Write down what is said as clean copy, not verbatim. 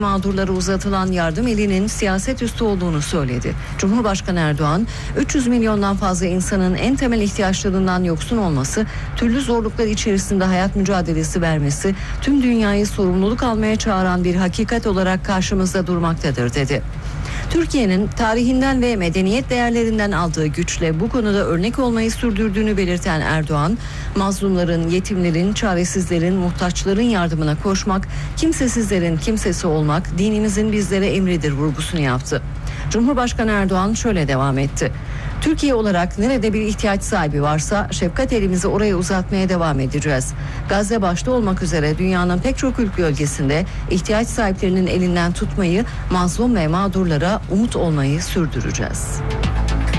Mağdurlara uzatılan yardım elinin siyaset üstü olduğunu söyledi. Cumhurbaşkanı Erdoğan, 300 milyondan fazla insanın en temel ihtiyaçlarından yoksun olması, türlü zorluklar içerisinde hayat mücadelesi vermesi, tüm dünyayı sorumluluk almaya çağıran bir hakikat olarak karşımızda durmaktadır dedi. Türkiye'nin tarihinden ve medeniyet değerlerinden aldığı güçle bu konuda örnek olmayı sürdürdüğünü belirten Erdoğan, mazlumların, yetimlerin, çaresizlerin, muhtaçların yardımına koşmak, kimsesizlerin kimsesi olmak dinimizin bizlere emridir vurgusunu yaptı. Cumhurbaşkanı Erdoğan şöyle devam etti. Türkiye olarak nerede bir ihtiyaç sahibi varsa şefkat elimizi oraya uzatmaya devam edeceğiz. Gazze başta olmak üzere dünyanın pek çok bölgesinde ihtiyaç sahiplerinin elinden tutmayı, mazlum ve mağdurlara umut olmayı sürdüreceğiz.